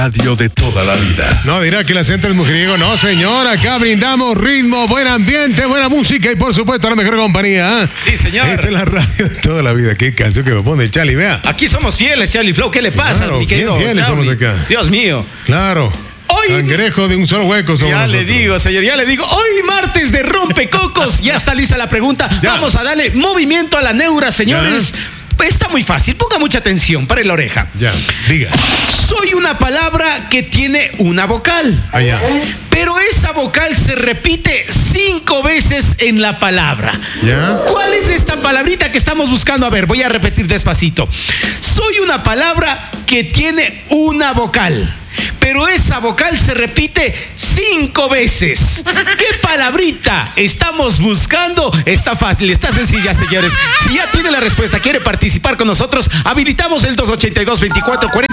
Radio de toda la vida. No dirá que el acento es mujeriego. No, señor. Acá brindamos ritmo, buen ambiente, buena música y, por supuesto, la mejor compañía. Sí, señor. Esta es la radio de toda la vida. Qué canción que me pone el Charlie, vea. Aquí somos fieles, Charlie Flow. ¿Qué le pasa, Claro, mi querido fieles Charlie? somos acá. Dios mío. Claro. Hoy, cangrejo de un solo hueco somos ya nosotros. le digo, señor, ya le digo. Hoy martes de rompecocos. Ya está lista la pregunta. Ya. Vamos a darle movimiento a la neura, señores. Está muy fácil. Ponga mucha atención. Pare la oreja. Ya, diga. Soy una palabra que tiene una vocal. Allá. Pero esa vocal se repite 5 veces en la palabra. ¿Ya? ¿Cuál es esta palabrita que estamos buscando? A ver, voy a repetir despacito. Soy una palabra que tiene una vocal, pero esa vocal se repite 5 veces. ¿Qué palabrita estamos buscando? Está fácil, está sencilla, señores. Si ya tiene la respuesta, quiere participar con nosotros, habilitamos el 282-2440,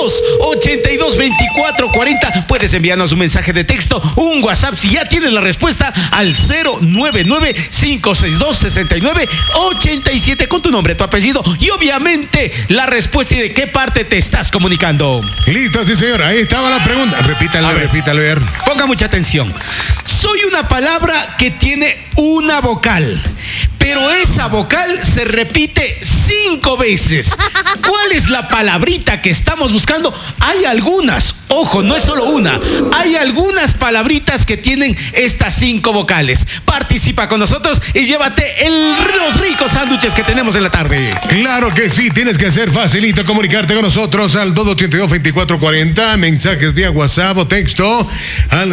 282-2440. Puedes enviarnos un mensaje de texto, un WhatsApp, si ya tienes la respuesta, al 099-562-6987 con tu nombre, tu apellido y obviamente la respuesta y de qué parte te estás comunicando. Listo, sí, señor. Ahí estaba la pregunta. Repítalo, repítalo. Ponga mucha atención. Soy una palabra que tiene una vocal, pero esa vocal se repite 5 veces. ¿Cuál es la palabrita que estamos buscando? Hay algunas, ojo, no es solo una. Hay algunas palabritas que tienen estas 5 vocales. Participa con nosotros y llévate los ricos sándwiches que tenemos en la tarde. Claro que sí, tienes que hacer facilito comunicarte con nosotros al 282-2440, mensajes vía WhatsApp o texto al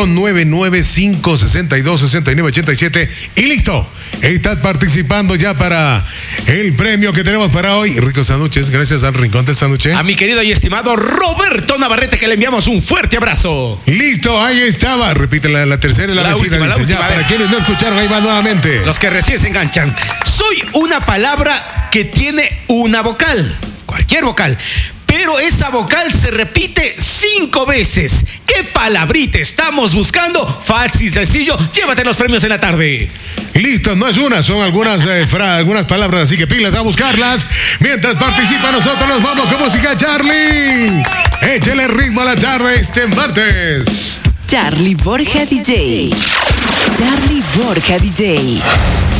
099-562-6987 y listo. Estás participando ya para el premio que tenemos para hoy. Ricos sándwiches, gracias al Rincón del Sándwich. A mi querido y estimado Roberto Navarrete, que le enviamos un fuerte abrazo. Listo, ahí estaba. Repite la tercera y la vencida. Última, la última. Ya, para quienes no escucharon, ahí va nuevamente. Los que recién se enganchan. Soy una palabra que tiene una vocal, cualquier vocal, pero esa vocal se repite 5 veces. ¿Qué palabrita estamos buscando? Fácil y sencillo. Llévate los premios en la tarde. Listo, no es una, son algunas palabras, así que pilas a buscarlas. Mientras participa nosotros, nos vamos con música, Charlie. Échale ritmo a la tarde este martes. Charlie Borja DJ. Charlie Borja DJ.